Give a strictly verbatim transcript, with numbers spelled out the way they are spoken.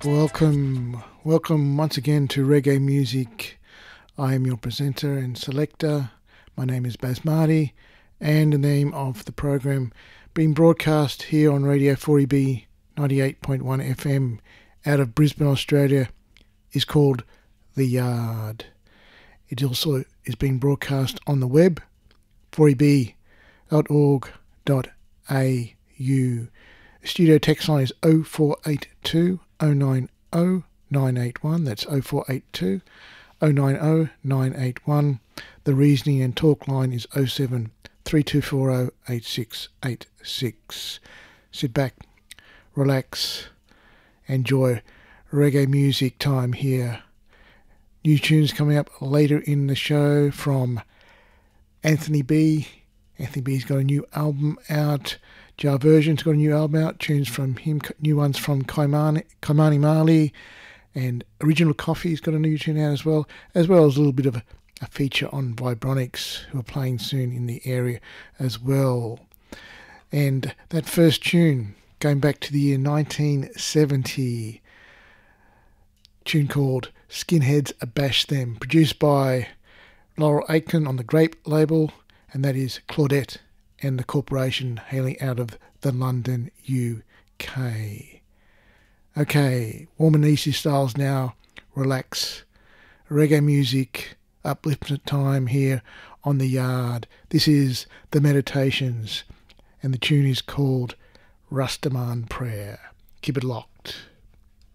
Welcome, welcome once again to Reggae Music. I am your presenter and selector. My name is Baz Marty, and the name of the program being broadcast here on Radio four E B ninety-eight point one F M out of Brisbane, Australia, is called The Yard. It also is being broadcast on the web, four e b dot org dot a u. The studio text line is oh four eight two oh nine oh nine eight one. That's oh four eight two oh nine oh nine eight one. The reasoning and talk line is oh seven three two four oh eight six eight six. Sit back, relax, enjoy reggae music time here. New tunes coming up later in the show from Anthony B. Anthony B's got a new album out. Jar Version's got a new album out. Tunes from him, new ones from Kaimani, Kaimani Marley, and Original Coffee's got a new tune out as well, as well as a little bit of a, a feature on Vibronics, who are playing soon in the area as well. And that first tune, going back to the year nineteen seventy, tune called Skinheads Abash Them, produced by Laurel Aitken on the Grape label, and that is Claudette and the corporation hailing out of the London, U K. Okay, warm and easy styles now, relax. Reggae music, uplifting time here on The Yard. This is The Meditations, and the tune is called Rastaman Prayer. Keep it locked.